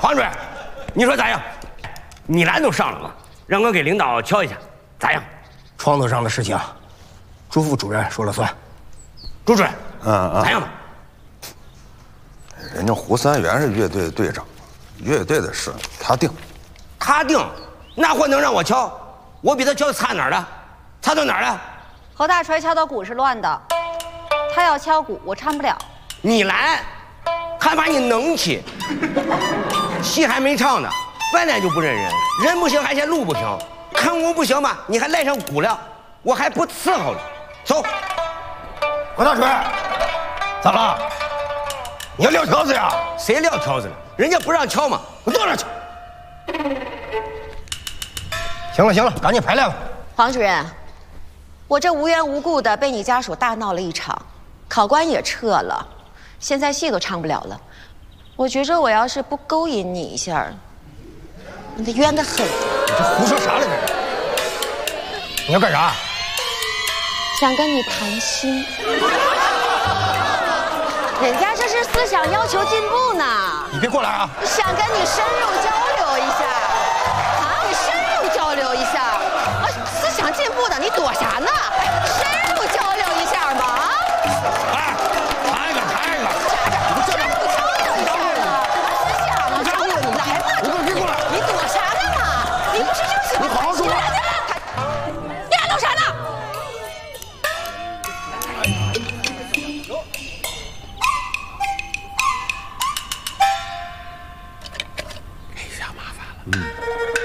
黄主任，你说咋样？米兰都上了嘛，让我给领导瞧一下，咋样？ 床头上的事情，朱副主任说了算。 朱主任，咋样吧？ 人家胡三元是乐队的队长，乐队的事他定。 他定？那货能让我敲？我比他敲差哪儿了？差到哪儿了？ 侯大锤敲的鼓是乱的，他要敲鼓，我唱不了。 米兰，还把你弄起，戏还没唱呢，本来就不认人，人不行还嫌路不行，看我不行嘛，你还赖上鼓了，我还不伺候了。走。 何大锤，咋了？你要撂挑子呀？ 谁撂挑子了？人家不让敲嘛，我坐那去。 行了行了，赶紧排练吧。 黄主任，我这无缘无故的被你家属大闹了一场，考官也撤了，现在戏都唱不了了。我觉着我要是不勾引你一下，你得冤得很。 你这胡说啥了这是？你要干啥？ 想跟你谈心。人家这是思想要求进步呢。 你别过来啊！ 想跟你深入交流一下。啊，你深入交流一下。啊，思想进步的，你躲啥呢？深